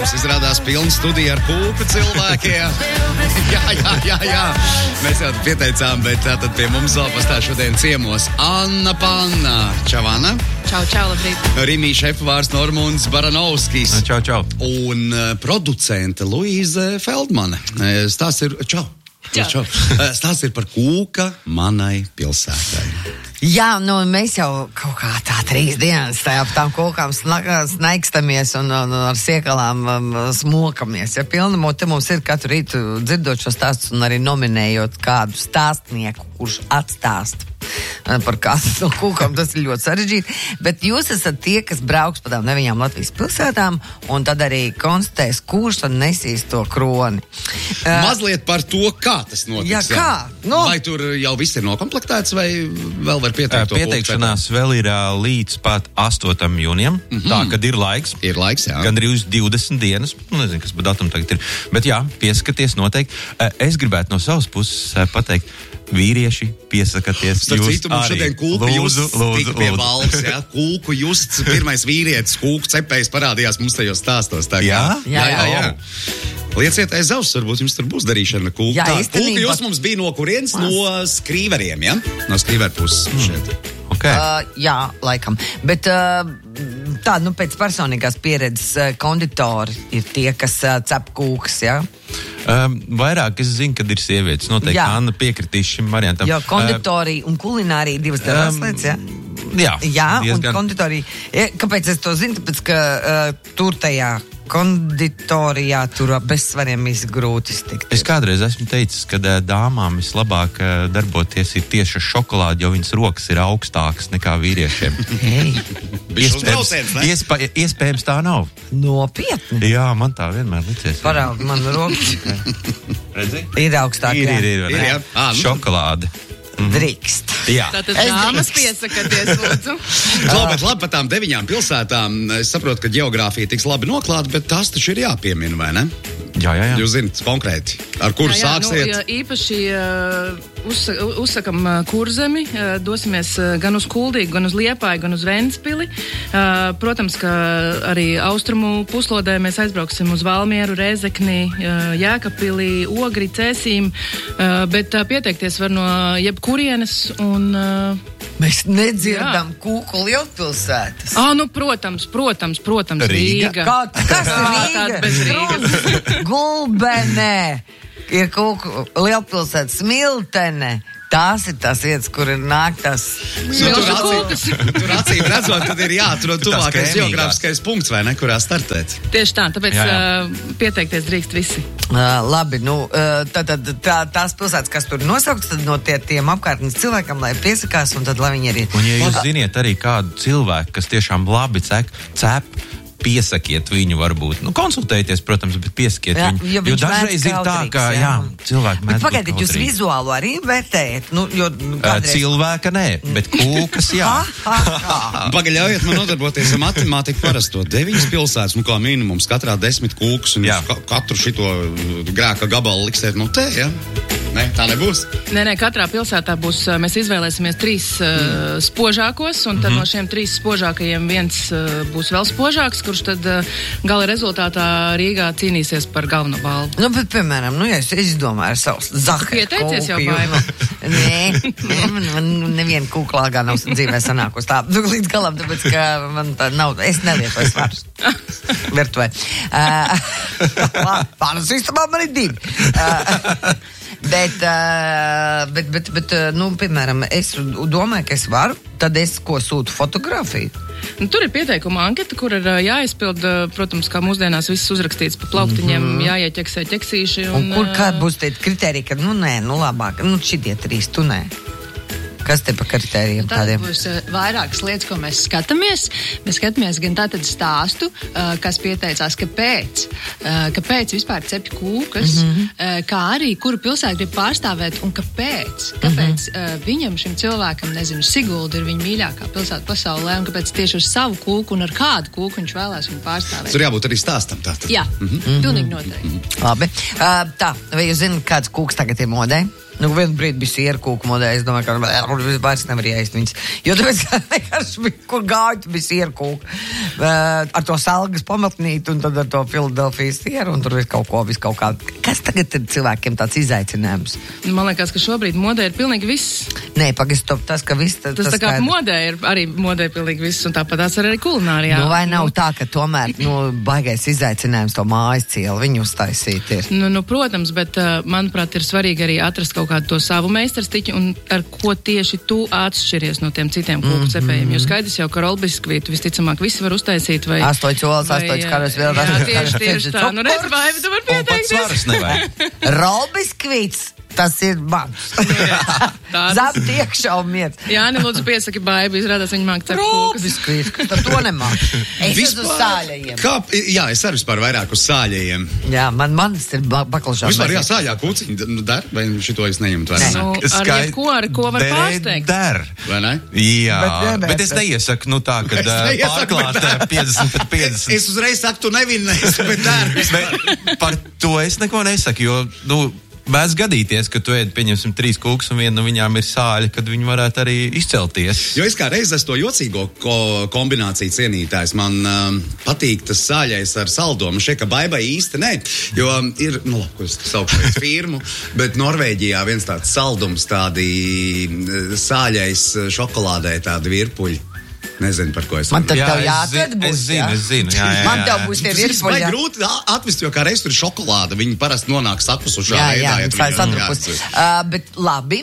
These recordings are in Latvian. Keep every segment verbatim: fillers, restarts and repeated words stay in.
mums izrādās pilna studija ar kūku cilvēkiem. jā, jā, jā, jā. Mēs jau pieteicām, bet tātad pie mums vēl pastāv šodien ciemos Anna Panna. Čau, Anna. Čau, čau, labrīt. Rimī šefpavārs Normunds Baranovskis. Čau, čau. Un uh, producente Luīze Feldmane. Stāsts ir... Čau. Čau. Čau. Stāsts ir par kūka manai pilsētai. Jā, nu mēs jau kaut kā tā trīs dienas tajā pa tām kūkām snaikstamies un, un, un ar siekalām um, smokamies. Ja pilnamo te mums ir katru rītu dzirdot šo stāstu un arī nominējot kādu stāstnieku, kurš atstāst par kādu no kūkām, tas ir ļoti sarežģīti, bet jūs esat tie, kas brauks pa tām neviņām Latvijas pilsētām un tad arī konstatēs, kurš tad nesīs to kroni. Mazliet par to, kā tas notiks. Jā, jā. kā? No. Vai tur jau viss ir nokomplektēts vai vēl var pieteikt to Pieteikšanās kūku? Vēl ir līdz pat astotam jūnijam, mm-hmm. tā, kad ir laiks. Ir laiks, jā. Gandrīz divdesmit dienas, nu nezinu, kas pa datumu tagad ir, bet jā, pieskaties noteikti. Es gribētu no savas puses pateikt, vīrieši, piesakaties. Starp citu, mums šodien kūku justs tika pie balvas, jā. Kūku justs, pirmais vīrietis, kūku cepējs parādījās mums tajos stāstos. Tā, jā? Jā, jā, jā. Lieciet aiz auss, varbūt jums tur būs darīšana ar kūku. Jā, tā, īstenībā... kūku justs mums bija no kurienes? No skrīveriem, jā? No skrīveru puses mm. šeit. Okay. Uh, jā, laikam. Bet uh, tā, nu, pēc personīgās pieredzes uh, konditori ir tie, kas uh, cep kūkas, jā? Um, vairāk es zinu, kad ir sievietes. Noteikti jā. Anna piekritīs šim variantam. Jo konditorija uh, un kulinārija divas dažādas um, lietas, jā? Jā. Jā, diezgan... un konditorija. Kāpēc es to zinu? Tāpēc, ka uh, tur tajā konditorijā tur bez svariem izgrūti stikt. Es kādreiz esmu teicis, ka uh, dāmām vislabāk uh, darboties ir tieši ar šokolādi, jo viņas rokas ir augstākas nekā vīriešiem. Hei. Iespējams, iespē, iespējams tā nav. Nopietni? Jā, man tā vienmēr licies. Parādi man rokas. Redzi? Ir augstāk, ir, jā. ir, ir, ir, jā. À, nu. Šokolādi. Mm-hmm. Drīkst. Jā. Tātad dāmas piesakaties, lūdzu. Labi, bet labi par tām deviņām pilsētām. Es saprotu, ka geogrāfija tiks labi noklāta, bet tās taču ir jāpiemina, vai ne? Jā, jā, jā. Jūs zināt konkrēti, ar kuru jā, jā, sāksiet? Nu, īpaši uh, uz, uzsakam uh, Kurzemi, uh, dosimies uh, gan uz Kuldīgu, gan uz Liepāju, gan uz Ventspili. Uh, protams, ka arī austrumu puslodē mēs aizbrauksim uz Valmieru, Rēzekni, uh, Jēkabpili, Ogri, Cēsīm, uh, bet uh, pieteikties var no jebkurienes un... Uh, Mēs nedzirdam jā. Kūku lielpilsētas. Ā, nu, protams, protams, protams, Rīga. Rīga. Kā, kas ir Rīga? Tāda bez Rīgas. Gulbenē. Ir Kūku lielpilsēta Smiltene. Tās ir tās vietas, kur ir nāk tās... Nu, tur, acīm, tur acīm redzot, tad ir jāatrod tuvākais geogrāfiskais punkts, vai ne, kurā startēt. Tieši tā, tāpēc jā, jā. Uh, pieteikties drīkst visi. Uh, labi, nu, uh, tad, tad tā, tās pilsētas, kas tur nosaukts, tad no tie, tiem apkārtnes cilvēkam, lai piesakās, un tad, lai viņi arī... Un ja jūs ziniet arī kādu cilvēku, kas tiešām labi cep, cep piesakiet viņu varbūt. Nu, konsultējieties, protams, bet piesakiet jā, viņu. Jo, jo dažreiz ir tā, ka, jā, jā cilvēki mēdz būt pagaidiet, jūs vizuālu arī vērtējat? Nu, jo, nu, kādreiz... Cilvēka nē, bet kūkas jā. Pagaļaujiet man nodarboties ar matemātiku parasto. Deviņas pilsētas, nu kā minimums, katrā desmit kūkas, un jūs katru šito grēka gabalu liksiet no te, jā? Ne, tā nebūs? Nē, nē, katrā pilsētā būs, mēs izvēlēsimies trīs uh, spožākos, un tad mm-hmm. no šiem trīs spožākajiem viens uh, būs vēl spožāks, kurš tad uh, gala rezultātā Rīgā cīnīsies par galveno balvu. Nu, bet, piemēram, nu, ja es izdomāju ar savus Zaheru pieteicies jau, Baiva? Nē, man, man neviena kūklāgā nav dzīvē sanākus tā, nu, līdz galam, tāpēc, ka man tā nav, es nelietoju svarus. Virtuvē. Uh, Pārnu sistemā man ir divi. Uh, Bet, uh, bet, bet, bet uh, nu, piemēram, es domāju, ka es varu, tad es ko sūtu fotografiju. Nu, tur ir pieteikuma anketa, kur ir uh, jāizpild, uh, protams, kā mūsdienās viss uzrakstīts pa plauktiņiem, mm-hmm. jāieķeksē ķeksīši. Un, un kur kād būs tie kriteriji, ka, nu, nē, nu, labāk, nu, šitie trīs, tu nē. Kas te pa kritērijiem tādiem? Tad būs uh, vairākas lietas, ko mēs skatāmies. Mēs skatāmies gan tātad stāstu, uh, kas pieteicās, kāpēc, uh, kāpēc vispār cepj kūkas, mm-hmm. uh, kā arī kuru pilsētu grib pārstāvēt un kāpēc. Kāpēc mm-hmm. uh, viņam, šim cilvēkam, nezinu, Sigulda ir viņa mīļākā pilsēta pasaulē un kāpēc tieši ar savu kūku un ar kādu kūku viņš vēlēs viņu pārstāvēt. Tur jābūt arī stāstam tātad. Jā, mm-hmm. pilnīgi noteikti. Mm-hmm. Labi. Uh, tā, vai jūs zināt, kāds kūks tagad ir modē? Nu, vienu brīdi bija sierkūku modē, es domāju, ka vairs nevar ieist viņas. Jo tāpēc, vienkārši bija, kur gāju, tu bija sierkūku. Uh, ar to salgas pamatnīt un tad ar to Filadelfijas sieru un tur viss kaut ko, viss kaut kā. Kas tagad ir cilvēkiem tāds izaicinājums? Man liekas, ka šobrīd modē ir pilnīgi viss. Nē, pagastop tas, ka viss... Tas, tas tā kā skaidrs. Modē ir arī modē pilnīgi viss un tāpat tās arī kulinārijā. Nu, vai nav tā, ka tomēr, nu, baigais izaicinājums to mājas cielu viņu uztaisīt ir? Nu, nu, protams, bet, uh, manuprāt, ir svarīgi arī atrast kaut kādu to savu meistarstiķu un ar ko tieši tu atšķiries no tiem citiem kūku cepējiem. Jo skaidrs jau, ka rolbiskvītu visticamāk visi var uztaisīt vai... Astoņas olas, astoņas karas vēl. Jā, tieši, tieši tā. Nu, redz, vai tu var pieteikties? Rolbiskvīts, tas ir mans. Zap tiekšā un miet. Jā, ne lūdzu piesaki baibu, izrādās viņi māk cep kūkas. Rolbiskvīts, tad to nemāk. Es esmu uz sāļajiem. Kā, jā, es arī vispār vairāk uz sāļajiem. Jā, man manis ir baklažā. Vispār jā, sāļā kūciņi dar, vai šito es neņemtu vērā? Nu, ar jebko, ar ko var pārsteigt. Der. Vai ne? Jā, bet, jā, bet, bet es neiesaku, nu tā, kad pārklāt piecdesmit pret piecdesmit. Es uzreiz saku, tu nevinnēsi, bet der. Par to es neko nesaku, jo, nu, Mēs gadīties, ka tu ēd, pieņemsim, trīs kūkas un viena no viņām ir sāļa, kad viņi varētu arī izcelties. Jo es kā reiz esmu to jocīgo ko kombināciju cienītājs. Man um, patīk tas sāļais ar saldomu. Šeit, ka baibai īsti ne, jo ir, nu labi, ko es saukšu pēc firmu, bet Norvēģijā viens tāds saldums, tādi sāļais šokolādē, tādi virpuļi. Nezinu, par ko es man tad jā, tev jāatved būs, es zinu, jā? Es zinu, jā, jā, jā. Man tev būs tie virpuļi, jā. Tas ir grūti atvest, jo kā reiz tur ir šokolāda, viņi parasti nonāk sakusušā jā, veidā. Jā, ja jā, sadrupus. Uh, bet labi,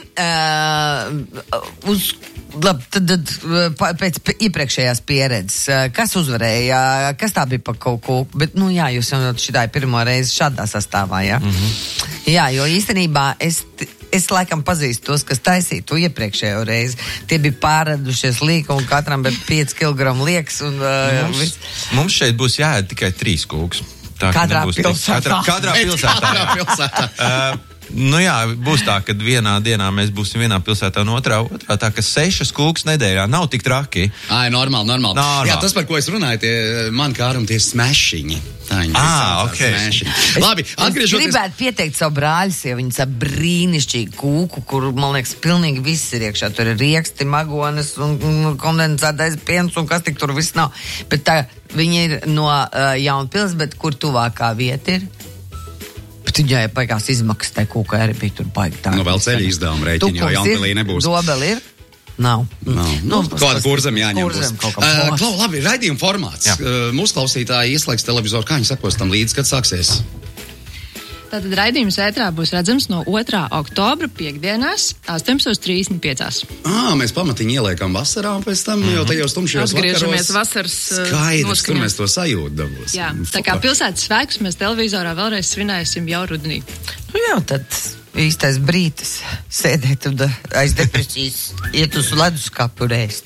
uh, uz, labi, tad, tad pēc iepriekšējās pieredzes, uh, kas uzvarēja, kas tā bija pa kaut ko, bet, nu jā, jūs jau šitā ir pirmo reizi šādā sastāvā, jā? Mm-hmm. Jā, jo īstenībā es... Es laikam pazīstu tos, kas taisīja to iepriekšējo reizi. Tie bija pārradušies līka un katram bija pieci kilogrami liekas. Un, uh, mums, mums šeit būs jāēd tikai trīs kūks. Tā, katrā pilsētā. Katrā, katrā pilsētā. Katrā pilsētā. uh, Nu jā, būs tā, ka vienā dienā mēs būsim vienā pilsētā un otrā, otrā tā, ka sešas kūkas nedēļā nav tik traki. Ai, normāli, normāli. normāli. Jā, tas, par ko es runāju, tie man kā ar un tie smešiņi. Tā viņi ah, ok. Smešiņi. Labi, atgriežoties. Es gribētu pieteikt savu brāļu sievu, viņas ar brīnišķīgu kūku, kur, man liekas, pilnīgi viss ir iekšā. Tur ir rieksti, magones un, un kondensētais piens un kas tik tur viss nav. Bet tā, viņi ir no uh, Jaunpils, bet kur tuvākā vieta ir? Bet viņai paikās izmaksas tai kūkai arī bija tur baigi tā. Nu, vēl ceļa izdevuma rēķini, jo Jaunpilī nebūs. Dobeli ir? Nav. Nav. Nu, kāda kurzem jāņem kurzem būs. Uh, Klau, labi, raidījuma formāts. Uh, mūsu klausītāji ieslēgs televizoru, kā viņi sekos tam līdz, kad sāksies? Tātad raidījums ētrā būs redzams no otrā oktobra piekdienās astoņpadsmit trīsdesmit pieci. Ā, mēs pamatiņi ieliekam vasarā un pēc tam mm-hmm. jau tajos tumšajos vakaros. Atgriežamies vasaras Skaidrs, tur mēs to sajūtu dabūs. Jā, tā kā pilsētas svētkus mēs televizorā vēlreiz svinēsim jau rudenī. Nu jā, tad īstais brītis sēdēt un aiz depresijas iet uz leduskapu rēst.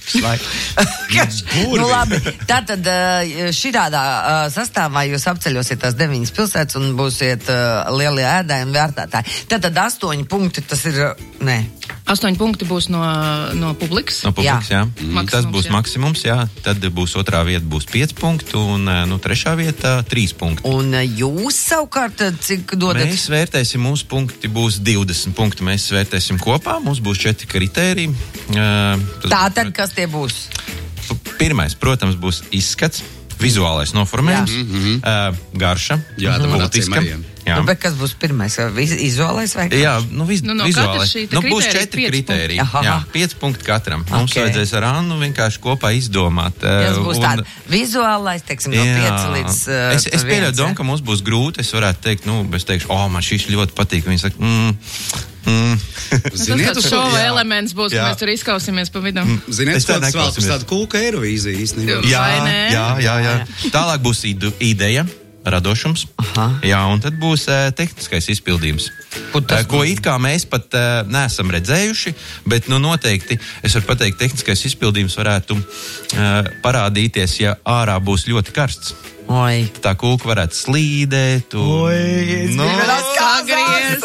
Nu labi, tātad širādā sastāvā jūs apceļosiet tās deviņas pilsētas un būsiet lielie ēdāji un vērtētāji. Tātad astoņi punkti, tas ir, nē. Astoņi punkti būs no, no publikas. No publikas, jā. jā. Maksimums, tas būs jā. maksimums, jā. Tad būs otrā vieta, būs pieci punkti un nu, trešā vieta trīs punkti. Un jūs savukārt, cik dodat? Mēs vērtēsim, mūsu punkti būs divdesmit punkti. Mēs vērtēsim kopā, mums būs četri kritēriji. Uh, Tātad, kas tie būs? Pirmais, protams, būs izskats, vizuālais noformējums, mm-hmm. uh, garša, jā, politiska. Nu, bet kas būs pirmais? Vizuālais vai kāds? Jā, nu, viz, nu no vizuālais. Nu, būs četri kritēriji. Jā, pieci punkti katram. Okay. Mums vajadzēs ar Annu vienkārši kopā izdomāt. Tas būs un, tāda vizuālais, teiksim, no pieci līdz uh, Es, es pieļauju domu, ka mums būs grūti. Es varētu teikt, nu, es teikšu, o, man šis ļoti patīk. Viņi saka, mm, mm. Ziniet, tas šova elements būs, ka mēs tur izkausimies pa vidu. Ziniet, ko tas vēl pēc tāda kūka Eirovīzija īstenībā. Jā, jā, jā, jā. Tālāk būs idu, ideja. Radošums. Aha. Jā, un tad būs uh, tehniskais izpildījums. Uh, ko it kā mēs pat uh, neesam redzējuši, bet nu noteikti, es varu pateikt, tehniskais izpildījums varētu uh, parādīties, ja ārā būs ļoti karsts. Oi. Tā kūka varētu slīdēt. Un... Oi, no, sagriez.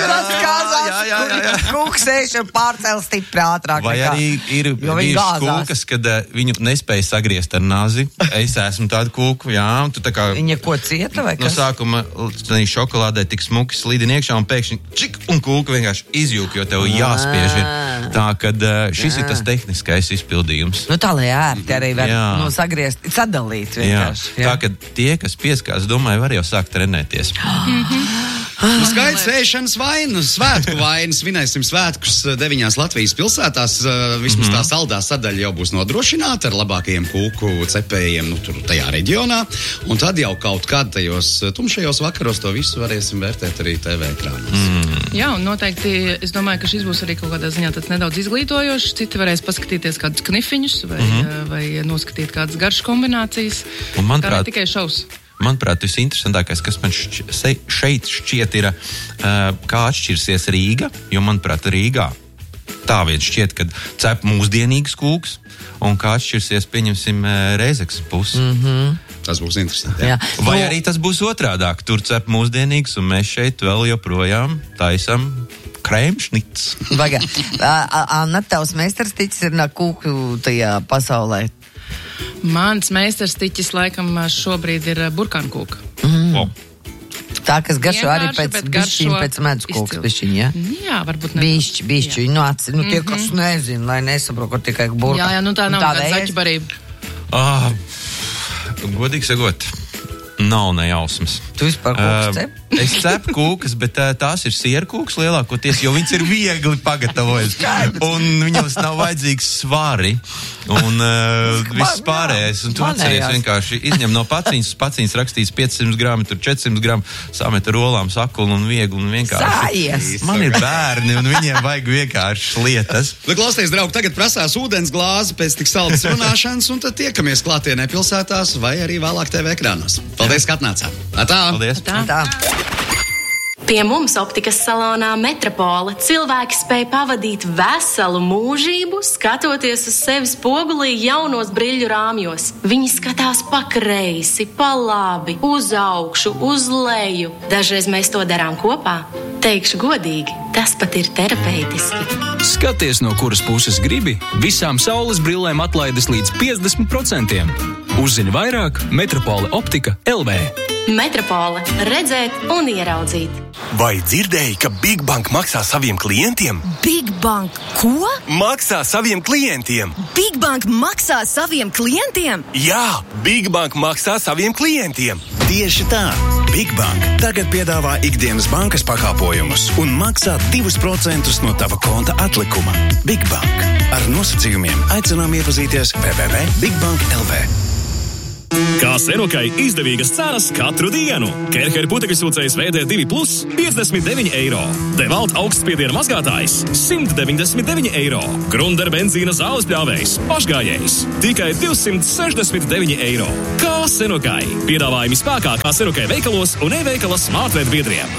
Jā, jā, jā, jā. Kūks sēž un pārcēl stipri ātrāk. Vai nekā. arī ir bijušas kūkas, kad uh, viņu nespēja sagriezt ar nazi. Es esmu tāda kūka, jā. Un tu tā kā... Viņa ko cieta vai kas? No sākuma šokolādē tik smuki slīdina iekšā un pēkšņi čik, un kūka vienkārši izjūk, jo tev jāspiež ir. Tā, kad uh, šis jā. Ir tas tehniskais izpildījums. Nu tā, lai ērti arī var nu, sagriezt, sadalīt vienkārši. Jā. Jā. Tā, ka tie, kas pieskās, domāju, var jau sākt trenēties. Nu, skaidrs, ēšanas vainas, svētku vainas, vinēsim svētkus deviņās Latvijas pilsētās. Vismaz tā saldā sadaļa jau būs nodrošināta ar labākajiem kūku cepējiem, nu, tur tajā reģionā. Un tad jau kaut kad tajos tumšajos vakaros to visu varēsim vērtēt arī T V ekrānos. Mm. Jā, un noteikti, es domāju, ka šis būs arī kaut kādā ziņā tāds nedaudz izglītojošs. Citi varēs paskatīties kādus knifiņus vai, mm-hmm. vai noskatīt kādas garšas kombinācijas. Un manuprāt, tā ne tikai šaus. Manuprāt, tas interesantākais, kas man šķi, šeit šķiet, ir, uh, kā atšķirsies Rīga, jo, manuprāt, Rīgā tā vien šķiet, kad cep mūsdienīgas kūks, un kā atšķirsies, pieņemsim, Reizeknas pusi. Mm-hmm. Tas būs interesanti. Jā. Jā. Vai arī tas būs otrādāk, tur cep mūsdienīgas, un mēs šeit vēl joprojām taisam krēmšnits. Vaga, Anna, tavs meistarstiķis ir no kūku tajā pasaulē. Mans meistarstiķis laikam šobrīd ir burkankūka. Mm. Oh. Tā, kas garšo arī Vienkārši, pēc bet bišķiņ, garšo pēc medus kūks bišķiņ, ja? Jā, varbūt ne. Bišķi, bišķi, nu, atsi, nu tie, kas nezin, lai nesaprot, tikai burka. Jā, jā, nu tā nav tā tāda vējas. zaķibarība. Ah, godīgi sakot, nav nejausmas. Tu vispār kūks cep? Uh, es cepu kūkas, bet uh, tās ir sierkūkas lielākoties, jo viņas ir viegli pagatavojas. Un viņams nav vajadzīgs svari. Un uh, viss pārējais. Un tu atceries vienkārši izņem no paciņas. Paciņas rakstīts piecsimt grami, tur četrsimt grami. Samet ar olām sakulu un viegli un vienkārši. Sājies! Man ir bērni un viņiem vajag vienkārši lietas. Nu, klausieties, draugi, tagad prasās ūdens glāzi pēc tik saldas runāšanas, un tad tiekamies klātienē pilsētās vai arī vēlāk T V ekrānos. Paldies, ka atnācāt! Atā! Paldies! Tā. Tā. Pie mums optikas salonā Metropola cilvēki spēj pavadīt veselu mūžību, skatoties uz sevi spogulī jaunos briļu rāmjos. Viņi skatās pa kreisi, pa labi, uz augšu, uz leju. Dažreiz mēs to darām kopā. Teikšu godīgi, tas pat ir terapeitiski. Skaties, no kuras puses gribi, visām saules brillēm atlaides līdz piecdesmit procentiem. Uzzini vairāk Metropola optika L V. Metropola – redzēt un ieraudzīt. Vai dzirdēji, ka Big Bank maksā saviem klientiem? Big Bank ko? Maksā saviem klientiem! Big Bank maksā saviem klientiem? Jā, Big Bank maksā saviem klientiem! Tieši tā! Big Bank tagad piedāvā ikdienas bankas pakāpojumus un maksā divus procentus no tava konta atlikuma. Big Bank. Ar nosacījumiem aicinām iepazīties w w w punkt big bank punkt l v. Kā Senukai izdevīgas cenas katru dienu. Kerheri putekļsūcējs V D divi plus piecdesmit deviņi eiro. Devalt augstspiediena mazgātājs simt deviņdesmit deviņi eiro. Grunder benzīna zāles pļāvējs pašgājējs tikai divsimt sešdesmit deviņi eiro. Kā Senukai. Piedāvājumi spēkā kā Senukai veikalos un e-veikala smartvērt biedriem.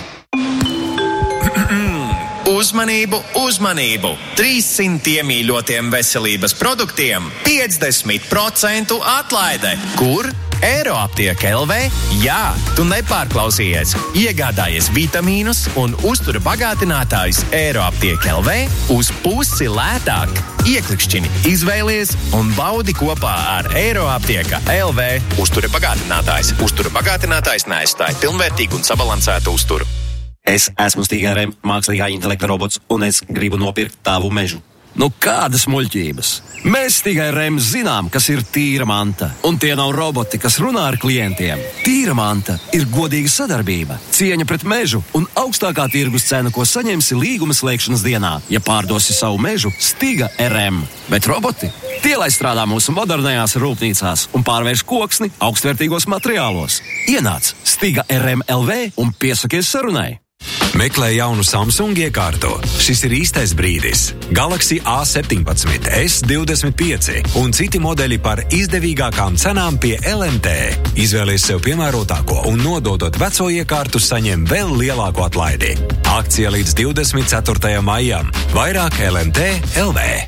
Uzmanību, uzmanību! trīssimt iemīļotiem veselības produktiem piecdesmit procentu atlaide. Kur? Eiroaptieka L V? Jā, tu nepārklausījies. Iegādājies vitamīnus un uztura bagātinātājus Eiroaptieka L V uz pusi lētāk. Ieklikšķini, izvēlies un baudi kopā ar Eiroaptieka L V. Uztura bagātinātājs. Uztura bagātinātājs neaizstāja pilnvērtīgu un sabalansētu uzturu. Es esmu Stiga R M mākslīgā intelekta robots, un es gribu nopirkt tavu mežu. Nu, kādas muļķības? Mēs Stiga R M zinām, kas ir tīra manta, un tie nav roboti, kas runā ar klientiem. Tīra manta ir godīga sadarbība, cieņa pret mežu un augstākā tirgus cena, ko saņemsi līguma slēgšanas dienā, ja pārdosi savu mežu Stiga R M. Bet roboti? Tie, lai strādā mūsu modernajās rūpnīcās un pārvērš koksni augstvērtīgos materiālos. Ienāc Stiga R M L V un piesakies sarunai. Meklē jaunu Samsung iekārtu. Šis ir īstais brīdis. Galaxy A septiņpadsmit, S divdesmit pieci un citi modeļi par izdevīgākām cenām pie L M T. Izvēlies sev piemērotāko un nododot veco iekārtu saņem vēl lielāku atlaidi. Akcija līdz divdesmit ceturtajam maijam. Vairāk L M T L V.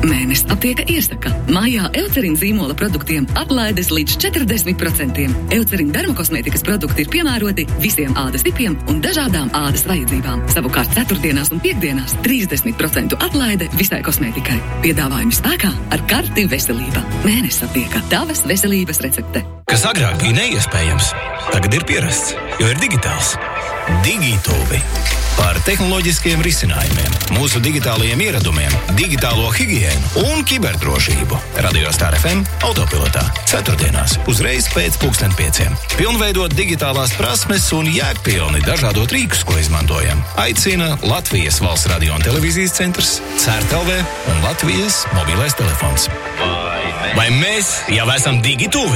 Mēnesis aptieka iesaka. Mājā Eucerin zīmola produktiem atlaides līdz četrdesmit procentiem. Eucerin dermokosmētikas produkti ir piemēroti visiem ādas tipiem un dažādām ādas vajadzībām. Savukārt ceturtdienās un piekdienās trīsdesmit procentu atlaide visai kosmētikai. Piedāvājumi spēkā ar karti veselība. Mēnesis aptieka. Tavas veselības recepte. Kas agrāk bija neiespējams, tagad ir pierasts, jo ir digitāls. Digituvi. Par tehnoloģiskiem risinājumiem, mūsu digitālajiem ieradumiem, digitālo higiēnu un kiberdrošību. Radio Star F M autopilotā. Ceturtdienās, uzreiz pēc pulksten pieciem. Pilnveidot digitālās prasmes un jēgpilni dažādot rīkus, ko izmantojam. Aicina Latvijas Valsts radio un televīzijas centrs, C E R T L V un Latvijas mobilais telefons. Vai mēs jau esam digituvi?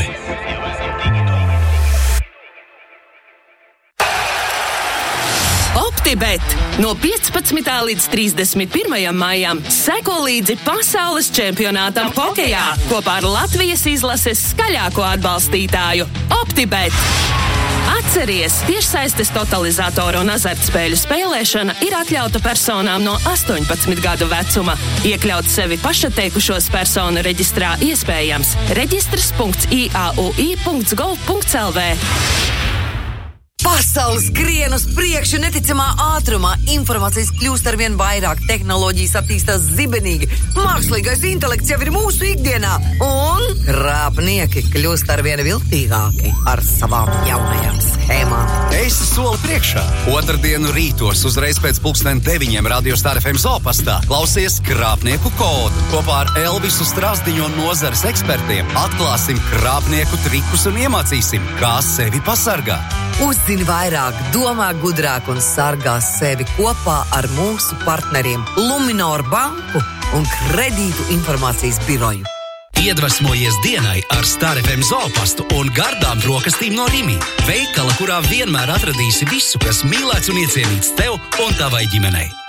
OptiBet no piecpadsmitā līdz trīsdesmit pirmajam maijam seko līdzi pasaules čempionātam hokejā kopā ar Latvijas izlases skaļāko atbalstītāju OptiBet. Atceries, tiešsaistes totalizatoru un azartspēļu spēlēšana ir atļauta personām no astoņpadsmit gadu vecuma. Iekļaut sevi pašatteikušos personu reģistrā iespējams. Reģistrs punkts i a u i punkts gov punkts l v. Pasaules skrien uz priekšu neticamā ātrumā, informācijas kļūst arvien vairāk, tehnoloģijas attīstās zibenīgi, mākslīgais intelekts jau ir mūsu ikdienā, un krāpnieki kļūst arvien viltīgāki ar savām jaunajām schēmām. Es soli priekšā. Otrdienu rītos uzreiz pēc pulksten deviņiem Radio Star F M Zopastā klausies krāpnieku kodu. Kopā ar Elvisu Strasdiņu un nozares ekspertiem atklāsim krāpnieku trikus un iemācīsim, kā sevi pasargāt. Uzzini vairāk, domā gudrāk un sargā sevi kopā ar mūsu partneriem Luminor banku un kredītu informācijas biroju. Iedvesmojies dienai ar Star F M Zoopastu un gardām brokastīm no Rimi. Veikala, kurā vienmēr atradīsi visu, kas mīlēts un iecienīts tev un tavai ģimenei.